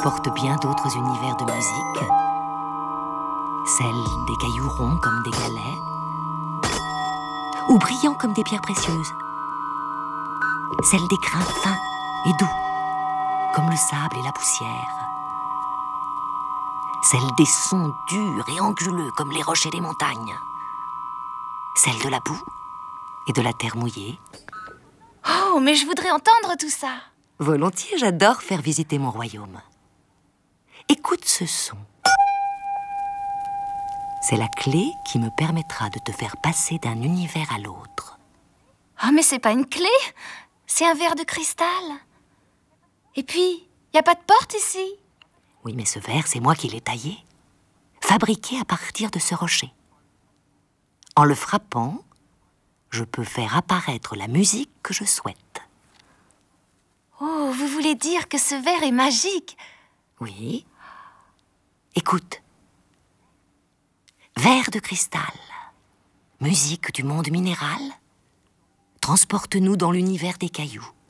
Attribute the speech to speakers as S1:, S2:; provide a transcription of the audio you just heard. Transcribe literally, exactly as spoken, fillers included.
S1: comporte bien d'autres univers de musique. Celle des cailloux ronds comme des galets, ou brillants comme des pierres précieuses. Celle des grains fins et doux, comme le sable et la poussière. Celle des sons durs et anguleux comme les roches et les montagnes. Celle de la boue et de la terre mouillée.
S2: Oh, mais je voudrais entendre tout ça.
S1: Volontiers, j'adore faire visiter mon royaume. Écoute ce son. C'est la clé qui me permettra de te faire passer d'un univers à l'autre.
S2: Oh, mais c'est pas une clé, c'est un verre de cristal. Et puis, y a pas de porte ici.
S1: Oui, mais ce verre, c'est moi qui l'ai taillé, fabriqué à partir de ce rocher. En le frappant, je peux faire apparaître la musique que je souhaite.
S2: Oh, vous voulez dire que ce verre est magique?
S1: Oui. Écoute. Verre de cristal, musique du monde minéral, transporte-nous dans l'univers des cailloux.